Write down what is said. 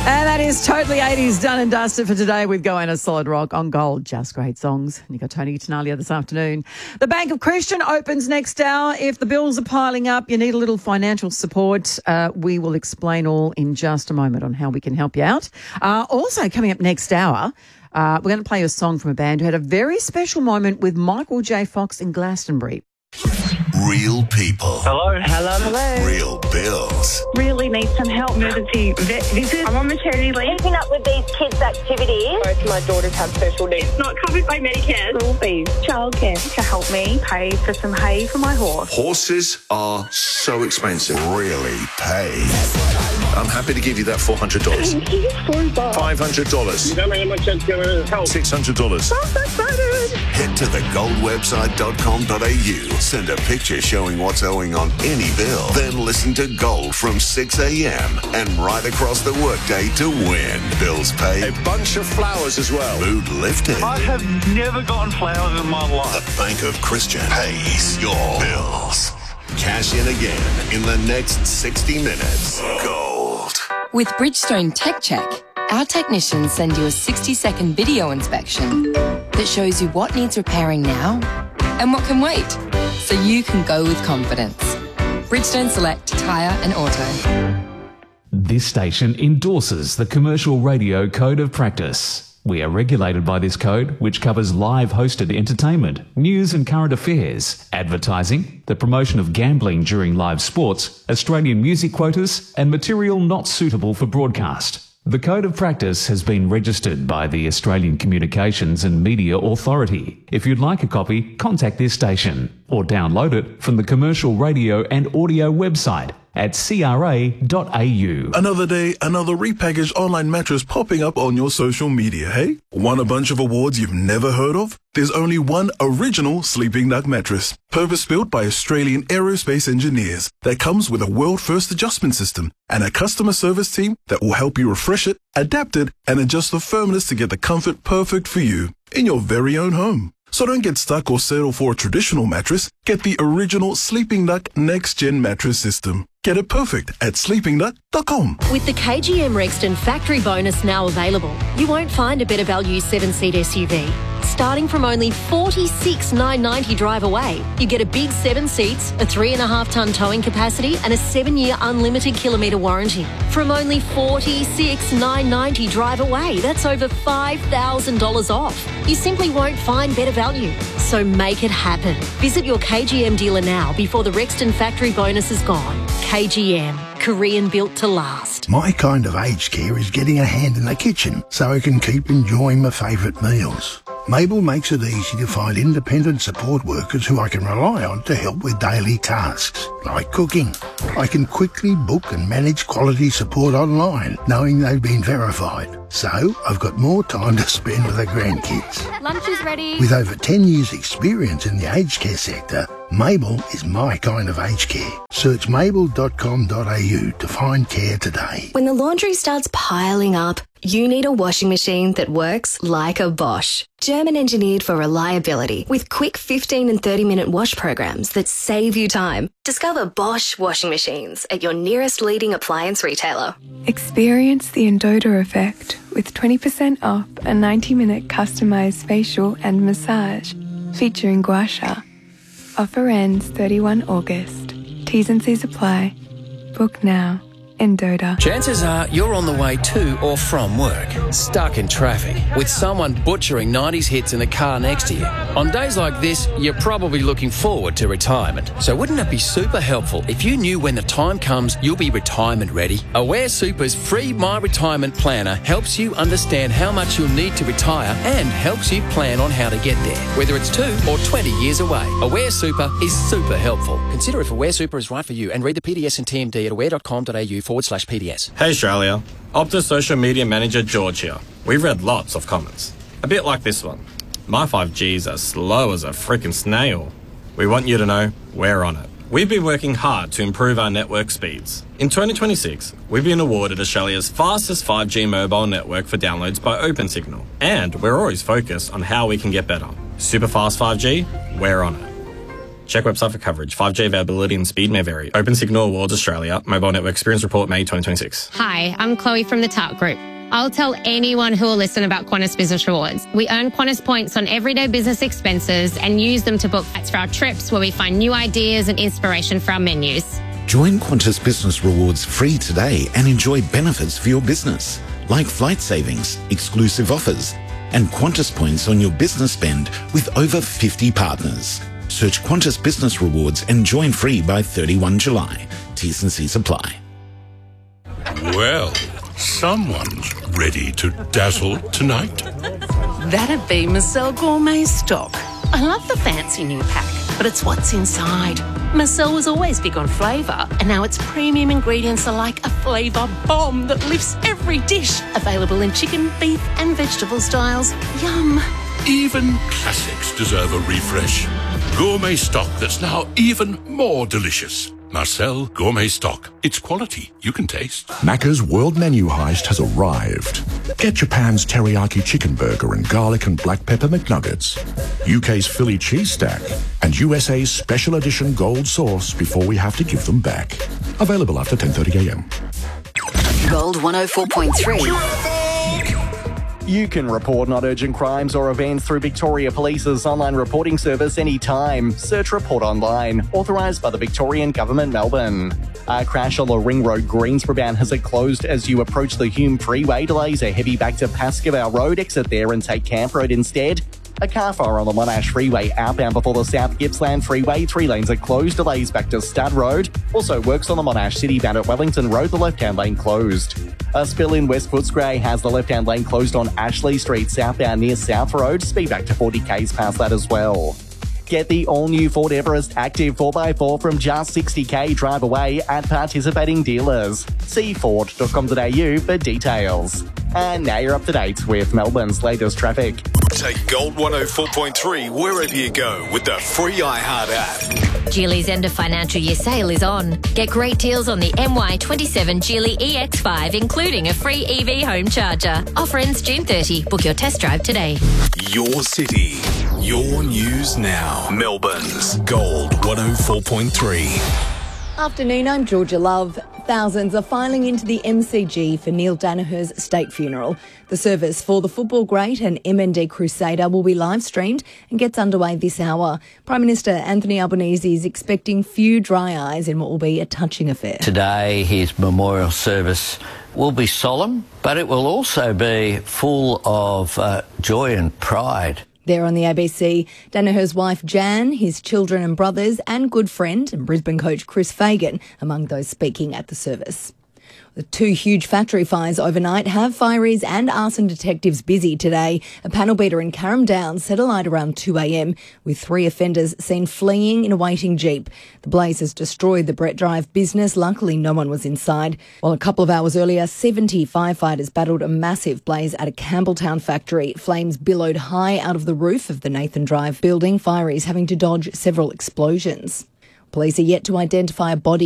And that is totally 80s done and dusted for today with Goanna Solid Rock on Gold. Just great songs. And you got Tony Tanalia this afternoon. The Bank of Christian opens next hour. If the bills are piling up, you need a little financial support. We will explain all in just a moment on how we can help you out. Also coming up next hour, we're going to play a song from a band who had a very special moment with Michael J. Fox in Glastonbury. Real people. Hello. Hello. Hello. Real bills. Really need some help. Emergency vet visit. I'm on maternity leave. Keeping up with these kids' activities. Both my daughters have special needs. It's not covered by Medicare. School fees, childcare to help me pay for some hay for my horse. Horses are so expensive. Really pay. I'm happy to give you that $400. Thank you so much. $500. You don't know how much that's going to help. $600. Head to thegoldwebsite.com.au. Send a picture showing what's owing on any bill. Then listen to Gold from 6 a.m. and right across the workday to win. Bills paid. A bunch of flowers as well. Mood lifted. I have never gotten flowers in my life. The Bank of Christian pays your bills. Cash in again in the next 60 minutes. Gold. With Bridgestone Tech Check, our technicians send you a 60-second video inspection that shows you what needs repairing now and what can wait, so you can go with confidence. Bridgestone Select Tyre and Auto. This station endorses the Commercial Radio Code of Practice. We are regulated by this code, which covers live hosted entertainment, news and current affairs, advertising, the promotion of gambling during live sports, Australian music quotas, and material not suitable for broadcast. The Code of Practice has been registered by the Australian Communications and Media Authority. If you'd like a copy, contact this station or download it from the Commercial Radio and Audio website at cra.au. Another day, another repackaged online mattress popping up on your social media, hey? Want a bunch of awards you've never heard of? There's only one original Sleeping Duck mattress, purpose-built by Australian aerospace engineers, that comes with a world-first adjustment system and a customer service team that will help you refresh it, adapt it, and adjust the firmness to get the comfort perfect for you in your very own home. So don't get stuck or settle for a traditional mattress. Get the original Sleeping Duck Next Gen mattress system. Get it perfect at sleepingduck.com. With the KGM Rexton factory bonus now available, you won't find a better value 7-seat SUV. Starting from only $46,990 drive away, you get a big 7 seats, a 3.5-tonne towing capacity and a 7-year unlimited kilometre warranty. From only $46,990 drive away, that's over $5,000 off. You simply won't find better value. So make it happen. Visit your KGM dealer now before the Rexton factory bonus is gone. KGM, Korean built to last. My kind of aged care is getting a hand in the kitchen so I can keep enjoying my favourite meals. Mabel makes it easy to find independent support workers who I can rely on to help with daily tasks, like cooking. I can quickly book and manage quality support online, knowing they've been verified. So I've got more time to spend with the grandkids. Lunch is ready. With over 10 years' experience in the aged care sector, Mabel is my kind of aged care. Search mabel.com.au to find care today. When the laundry starts piling up, you need a washing machine that works like a Bosch. German engineered for reliability with quick 15 and 30-minute wash programs that save you time. Discover Bosch washing machines at your nearest leading appliance retailer. Experience the Endota effect with 20% off a 90-minute customised facial and massage featuring gua sha. Offer ends 31 August. T's and C's apply. Book now. Endota. Chances are you're on the way to or from work, stuck in traffic, with someone butchering 90s hits in the car next to you. On days like this, you're probably looking forward to retirement. So wouldn't it be super helpful if you knew when the time comes you'll be retirement ready? Aware Super's free My Retirement Planner helps you understand how much you'll need to retire and helps you plan on how to get there, whether it's 2 or 20 years away. Aware Super is super helpful. Consider if Aware Super is right for you and read the PDS and TMD at aware.com.au/PDS. Hey Australia, Optus Social Media Manager George here. We've read lots of comments. A bit like this one. My 5G's as slow as a frickin' snail. We want you to know we're on it. We've been working hard to improve our network speeds. In 2026, we've been awarded Australia's fastest 5G mobile network for downloads by OpenSignal. And we're always focused on how we can get better. Super fast 5G, we're on it. Check website for coverage. 5G availability and speed may vary. Open Signal Awards Australia. Mobile Network Experience Report May 2026. Hi, I'm Chloe from the TART Group. I'll tell anyone who will listen about Qantas Business Rewards. We earn Qantas points on everyday business expenses and use them to book flights for our trips where we find new ideas and inspiration for our menus. Join Qantas Business Rewards free today and enjoy benefits for your business, like flight savings, exclusive offers, and Qantas points on your business spend with over 50 partners. Search Qantas Business Rewards and join free by 31 July. T&Cs apply. Well, someone's ready to dazzle tonight. That'd be Marcel Gourmet Stock. I love the fancy new pack, but it's what's inside. Marcel was always big on flavour, and now its premium ingredients are like a flavour bomb that lifts every dish. Available in chicken, beef and vegetable styles. Yum. Even classics deserve a refresh. Gourmet Stock that's now even more delicious. Marcel Gourmet Stock. It's quality you can taste. Macca's World Menu Heist has arrived. Get Japan's teriyaki chicken burger and garlic and black pepper McNuggets, UK's Philly cheese stack, and USA's special edition gold sauce before we have to give them back. Available after 10:30 a.m. Gold 104.3. You can report non-urgent crimes or events through Victoria Police's online reporting service anytime. Search Report Online, authorised by the Victorian Government, Melbourne. A crash on the Ring Road Greensborough bound has it closed as you approach the Hume Freeway. Delays are heavy back to Pascoe Road. Exit there and take Camp Road instead. A car fire on the Monash Freeway outbound before the South Gippsland Freeway. 3 lanes are closed. Delays back to Stud Road. Also works on the Monash City bound at Wellington Road. The left-hand lane closed. A spill in West Footscray has the left-hand lane closed on Ashley Street southbound near South Road. Speed back to 40 k's past that as well. Get the all-new Ford Everest Active 4x4 from just 60k drive away at participating dealers. See Ford.com.au for details. And now you're up to date with Melbourne's latest traffic. Take Gold 104.3 wherever you go with the free iHeart app. Geely's end of financial year sale is on. Get great deals on the MY27 Geely EX5, including a free EV home charger. Offer ends June 30. Book your test drive today. Your city, your news now. Melbourne's Gold 104.3. Afternoon, I'm Georgia Love. Thousands are filing into the MCG for Neil Daniher's state funeral. The service for the football great and MND crusader will be live streamed and gets underway this hour. Prime Minister Anthony Albanese is expecting few dry eyes in what will be a touching affair. Today, his memorial service will be solemn, but it will also be full of joy and pride. There on the ABC, Daniher's wife Jan, his children and brothers, and good friend and Brisbane coach Chris Fagan among those speaking at the service. The 2 huge factory fires overnight have fireys and arson detectives busy today. A panel beater in Carrum Downs set alight around 2 a.m, with 3 offenders seen fleeing in a waiting Jeep. The blaze has destroyed the Brett Drive business. Luckily, no one was inside. While a couple of hours earlier, 70 firefighters battled a massive blaze at a Campbelltown factory. Flames billowed high out of the roof of the Nathan Drive building, fireys having to dodge several explosions. Police are yet to identify a body